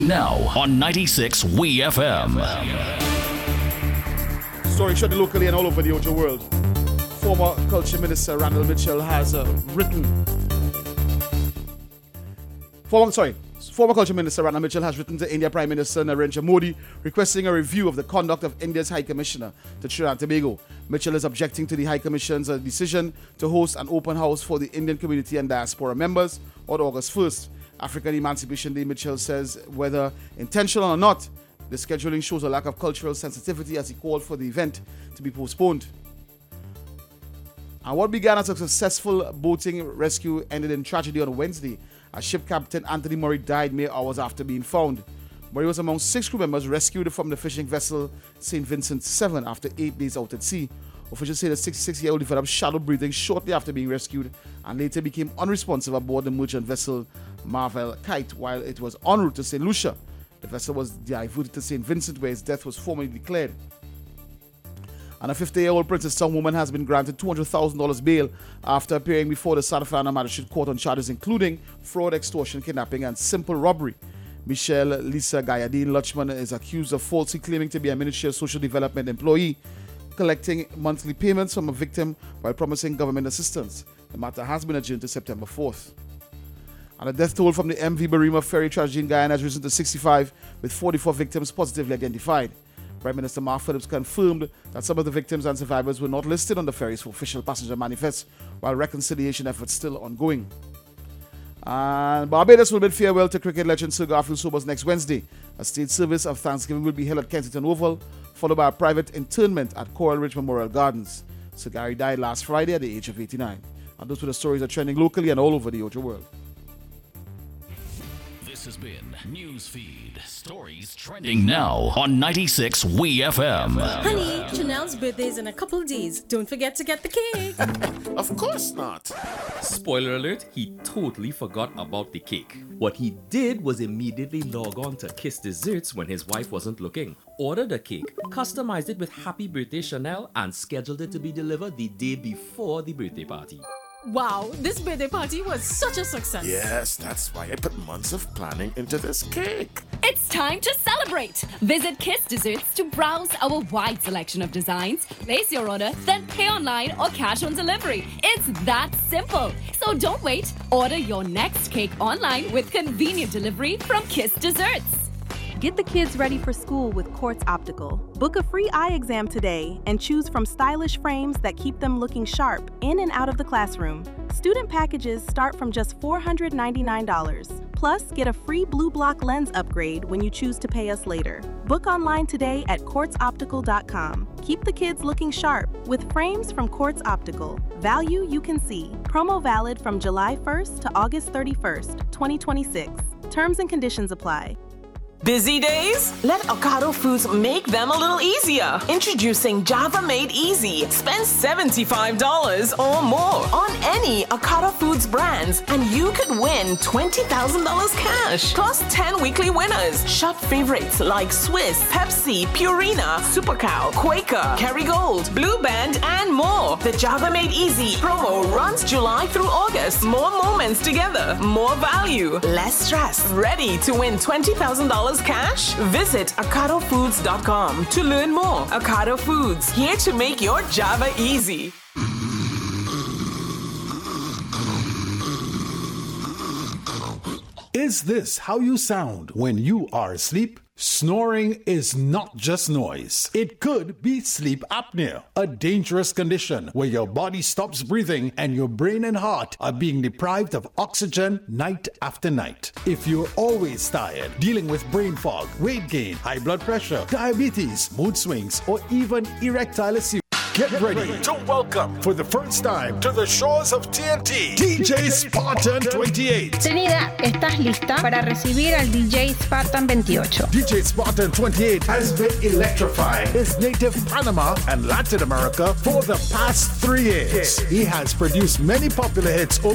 Now on 96 WeFM. Story trending locally and all over the outer world. Former Culture Minister Randall Mitchell has Former Culture Minister Randall Mitchell has written to India Prime Minister Narendra Modi requesting a review of the conduct of India's High Commissioner to Trinidad and Tobago. Mitchell is objecting to the High Commission's decision to host an open house for the Indian community and diaspora members on August 1st. African Emancipation Day, Mitchell says, whether intentional or not, the scheduling shows a lack of cultural sensitivity as he called for the event to be postponed. And what began as a successful boating rescue ended in tragedy on Wednesday as ship captain Anthony Murray died mere hours after being found. Murray was among 6 crew members rescued from the fishing vessel St. Vincent 7 after 8 days out at sea. Officials say the 66-year-old developed shallow breathing shortly after being rescued and later became unresponsive aboard the merchant vessel Marvel Kite while it was en route to St. Lucia. The vessel was diverted to St. Vincent where his death was formally declared. And a 50-year-old Princestown woman has been granted $200,000 bail after appearing before the Santa Fe Magistrate Court on charges including fraud, extortion, kidnapping, and simple robbery. Michelle Lisa Gayadine Lutchman is accused of falsely claiming to be a Ministry of Social Development employee, collecting monthly payments from a victim while promising government assistance. The matter has been adjourned to September 4th. And the death toll from the MV Barima ferry tragedy in Guyana has risen to 65, with 44 victims positively identified. Prime Minister Mark Phillips confirmed that some of the victims and survivors were not listed on the ferry's official passenger manifest, while reconciliation efforts still ongoing. And Barbados will bid farewell to cricket legend Sir Garfield Sobers next Wednesday. A state service of Thanksgiving will be held at Kensington Oval, followed by a private interment at Coral Ridge Memorial Gardens. Sir Gary died last Friday at the age of 89. And those were the stories that are trending locally and all over the outer world. This has been Newsfeed. Stories trending now on 96 WeFM. Honey, Janelle's birthday is in a couple days. Don't forget to get the cake. Of course not. Spoiler alert, he totally forgot about the cake. What he did was immediately log on to Kiss Desserts when his wife wasn't looking, ordered a cake, customized it with Happy Birthday Chanel, and scheduled it to be delivered the day before the birthday party. Wow, this birthday party was such a success. Yes, that's why I put months of planning into this cake. It's time to celebrate. Visit Kiss Desserts to browse our wide selection of designs, place your order, then pay online or cash on delivery. It's that simple. So don't wait. Order your next cake online with convenient delivery from Kiss Desserts. Get the kids ready for school with Quartz Optical. Book a free eye exam today and choose from stylish frames that keep them looking sharp in and out of the classroom. Student packages start from just $499. Plus, get a free Blue Block lens upgrade when you choose to pay us later. Book online today at quartzoptical.com. Keep the kids looking sharp with frames from Quartz Optical. Value you can see. Promo valid from July 1st to August 31st, 2026. Terms and conditions apply. Busy days? Let Ocado Foods make them a little easier. Introducing Java Made Easy. Spend $75 or more on any Ocado Foods brands and you could win $20,000 cash. Plus 10 weekly winners. Shop favorites like Swiss, Pepsi, Purina, Super Cow, Quaker, Kerrygold, Blue Band, and more. The Java Made Easy promo runs July through August. More moments together. More value. Less stress. Ready to win $20,000 cash? Visit ocadofoods.com to learn more. Ocado Foods, here to make your Java easy. Is this how you sound when you are asleep? Snoring is not just noise. It could be sleep apnea, a dangerous condition where your body stops breathing and your brain and heart are being deprived of oxygen night after night. If you're always tired, dealing with brain fog, weight gain, high blood pressure, diabetes, mood swings, or even erectile dysfunction, get ready to welcome for the first time to the shores of TNT, DJ Spartan 28. Trinidad, ¿estás lista para recibir al DJ Spartan 28? DJ Spartan 28 has been electrifying his native Panama and Latin America for the past 3 years. He has produced many popular hits